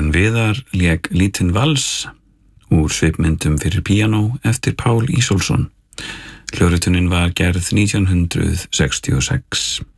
Jón Viðar lék lítinn vals úr svipmyndum fyrir píanó eftir Pál Ísólfsson. Hljóðritunin var gerð 1966.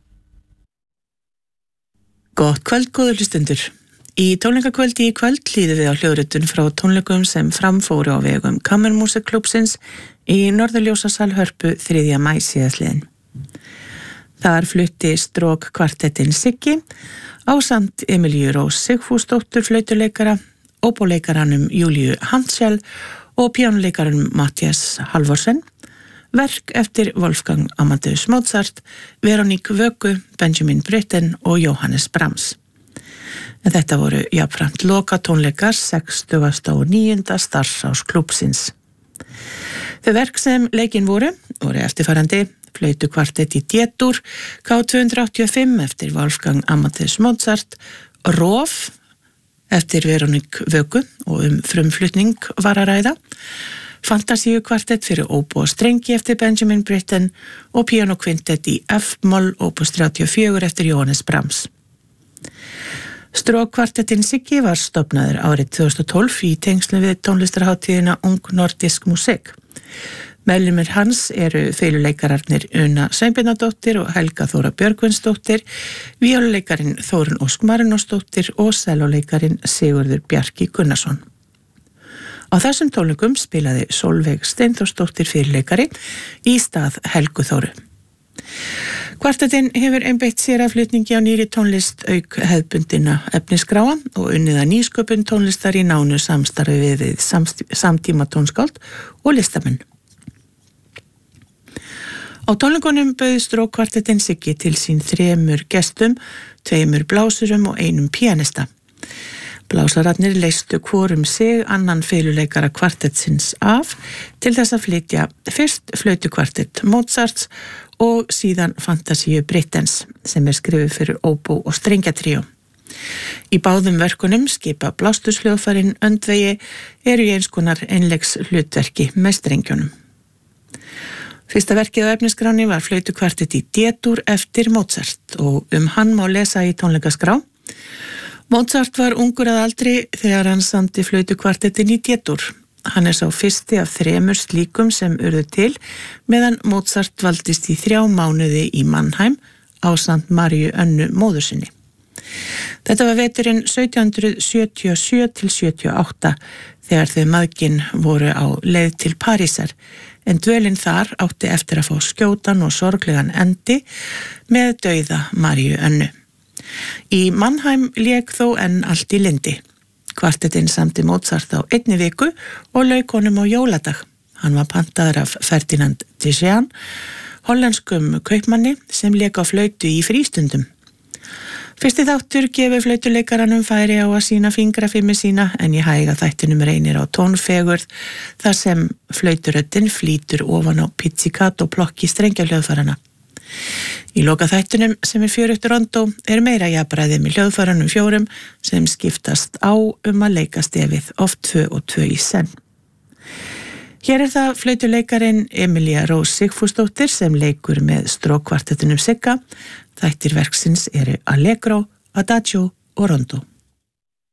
Gott kvöld, góður hlustendur. Í tónleikakvöldi í kvöld hlýðum við á hljóðritun frá tónleikum sem framfóru á vegum Kammermusikklúbbsins í Norðurljósasal Hörpu 3. maí síðastliðinn. Þar flutti strókkvartettin Siggi ásamt Emilíu Rós Sigfúsdóttur flautuleikara, óbóleikaranum Júlíu Handsjál og píanuleikaranum Matthías Halvorsen, verk eftir Wolfgang Amadeus Mozart, Veronique Vöku, Benjamin Britten og Johannes Brahms. En þetta voru jafnframt lokatónleikar 60. og 9. starfsás klúbbsins. Þau verk sem leikin voru eftirfarandi: flautukvartett í D-dur, K285 eftir Wolfgang Amadeus Mozart, Rof eftir Veronique Vöku og frumflutning var að ræða, Fantasíukvartett fyrir óbó og strengi eftir Benjamin Britten og píanokvintett í F-moll opus 34 eftir Johannes Brahms. Strókkvartettin Siggi var stofnaður árið 2012 í tengslum við tónlistarhátíðina Ung Nordisk Musik. Meðlimir hans eru fiðluleikararnir Una Sveinbjarnardóttir og Helga Þóra Björgvinsdóttir, víóluleikarin Þórunn Ósk Marinósdóttir og sellóleikarin Sigurður Bjarki Gunnarsson. Á þessum tónleikum spilaði Sólveig Steinþórsdóttir fiðluleikari í stað Helgu Þóru. Kvartettinn hefur einbeitt sér að flutningi á nýri tónlist auk hefðbundinna efnisgráa og unnið að nýsköpun tónlistar í nánu samstarfi við samtíma tónskáld og listamenn. Á tónleikunum bauð strókkvartettinn Siggi til sín 3 gestum, 2 blásurum og 1 píanista. Blásararnir leystu hvorum sig annan fiðluleikara kvartettsins af til þess að flytja fyrst flautukvartett Mozarts og síðan Fantasíu Brittens sem skrifuð fyrir óbó og strengjatríó. Í báðum verkunum skipa blásturshljóðfærin öndvegi eru í eins konar einleiks hlutverki með strengjunum. Fyrsta verkið á efnisskráni var flautukvartett í D-dur eftir Mozart og hann má lesa í tónleikaskrá. Mozart var ungur að aldri þegar hann samdi flautukvartettin í D-dur. Hann sá fyrsti af 3 slíkum sem urðu til, meðan Mozart valdist í 3 mánuði í Mannheim ásamt Maríu Önnu móður sinni. Þetta var veturinn 1777 til 78 þegar þau mæðgin voru á leið til Parísar, en dvölin þar átti eftir að fá skjótan og sorglegan endi með dauða Maríu Önnu. Í Mannheim lék þó enn allt í lyndi. Kvartettinn samdi Mozart á 1 viku og lauk honum á jóladag. Hann var pantaður af Ferdinand Tizian, hollenskum kaupmanni sem lék á flautu í frístundum. Fyrsti þáttur gefur flautuleikaranum færi á að sýna fingrafimmi sína, en í hæga þættinum reynir á tónfegurð þar sem flauturöddin flýtur ofan á pizzicato plokki strengjahljóðfærana. Í loka þættunum sem 4 rondó meira jafnræði með hljóðfærunum 4 sem skiptast á að leika stefið oft 2 og 2 í senn. Hér það flautuleikarin Emilía Rós Sigfúsdóttir sem leikur með strókkvartettinum Sigga. Þættir verksins eru Allegro, Adagio og Rondo.